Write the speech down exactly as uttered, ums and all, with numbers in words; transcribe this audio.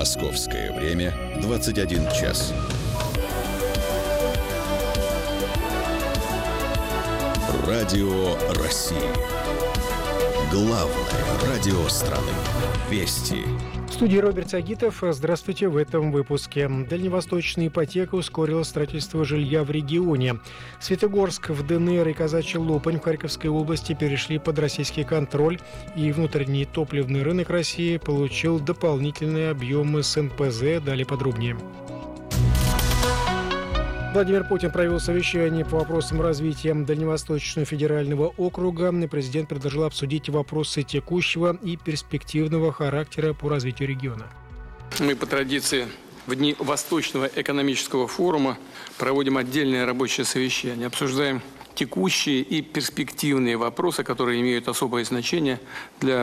Московское время двадцать один час. Радио России. Главное радио страны. Вести. В студии Роберт Сагитов. Здравствуйте в этом выпуске. Дальневосточная ипотека ускорила строительство жилья в регионе. Светогорск в ДНР и Казачий Лопань в Харьковской области перешли под российский контроль, и внутренний топливный рынок России получил дополнительные объемы с эн пэ зэ. Далее подробнее. Владимир Путин провел совещание по вопросам развития Дальневосточного федерального округа. Президент предложил обсудить вопросы текущего и перспективного характера по развитию региона. Мы по традиции в дни Восточного экономического форума проводим отдельное рабочее совещание. Обсуждаем текущие и перспективные вопросы, которые имеют особое значение для